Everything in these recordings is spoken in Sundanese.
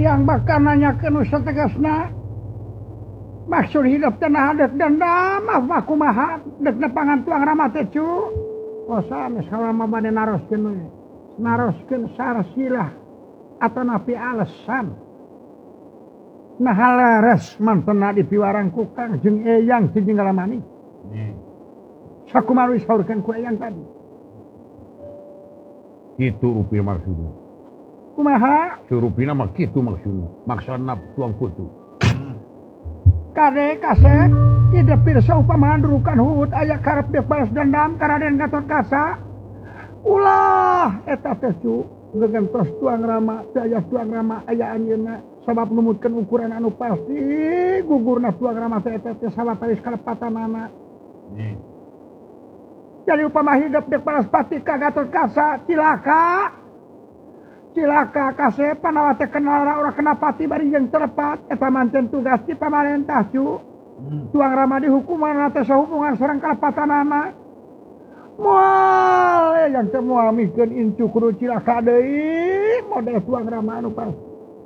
yang bakal nanyakeun nu sategasna maksud hidup tanah adat dendam maaf kumaha dekna pangantuang rama teh cu kosa geus salama bade naroskeun sarsilah atau napi alasan nah leres mantena dipiwarang ku Kang jeung Eyang jeung Galamani sakumaha disaurkeun ku Eyang tadi kitu rupi maksudna kumaha surupina mah kitu maksudna maksudna tuang putu kade kasep ide pirsa upamahan durukan hut aya karep dek balas dendam ka Raden Gatotkaca ulah eta teh cu gegentos tuang rama teu aya tuang rama aya anjeunna sabab numutkeun ukuran anu pasti gugurna tuang rama teh eta teh sawatawis kalepatanana jadi upama hidup dek balas pati ka Gatotkaca cilaka kasep panawa teh kenal urang kena pati bari jeung terepat eta manten tugas ti pamarentah cu tuang rama dihukuman teh sahubungan sareng kalepatanana moal yang teh moal mikeun incu kudu cilaka deui model tuang rama anu pas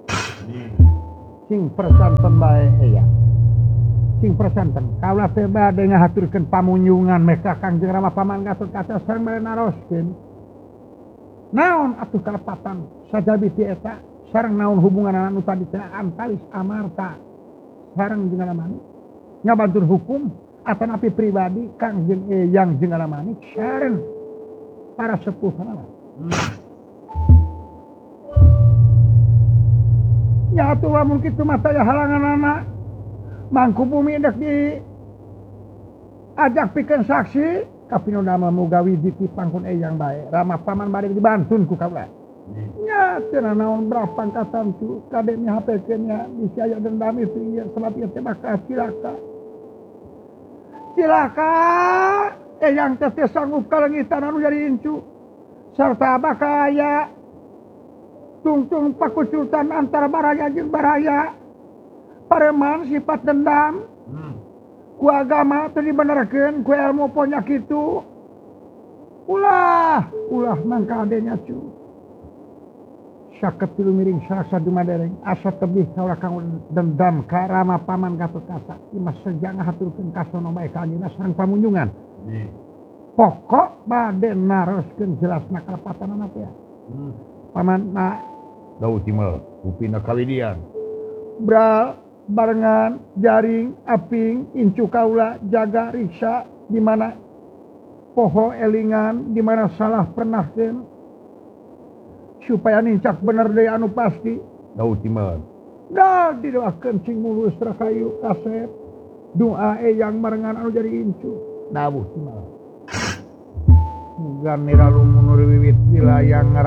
sing persanten bae ya sing persanten kaula teh bade ngahaturkeun pamunjungan meka Kangjeng Rama Paman Gatotkaca sareng naroskeun naon atuh kalepatan sajabi ti eta sareng naon hubungan anu tadi teh antawis amarta sareng jeung Galamani ngabantur hukum atanapi pribadi Kang jeung Eyang jeung Galamani sareng para sepuh nya atuh lamun kitu mah taya halanganana mangku bumi dek di ajak pikeun saksi kapino nama mugawi di pangkun Eyang bae Rama Paman bade dibantun ku kaula nya cenah naon berapa pangkatan cu kade mi hapekeun nya bisi aya dendam itu ieu sebab ieu teh bakal cilaka Eyang teh sanggup kalengitan anu jadi incu sarta bakal aya tungtung pakucutan antara baraya jeung baraya pareman sifat dendam ku agama teu dibenerkeun ku ilmu ponya kitu ulah mangka adenya cu saket tilu miring sarasa dumadereng asa tebih kaula kang dendam ka Rama Paman Gatotkaca imah seja ngahaturkeun kasono bae ka anjeunna sareng pamunjungan pokok bade naroskeun jelasna kalepatanana teh paman na daud timel upina kawidian bral barengan jaring aping incu kaula jaga riksa di mana poho elingan di mana salah pernahkeun supaya nincak bener deui anu pasti daud timel da didoakeun cing mulus rakayu kasep doa Eyang marengan anu jadi incu dawuh timel muga mira lumun wiwit wilayah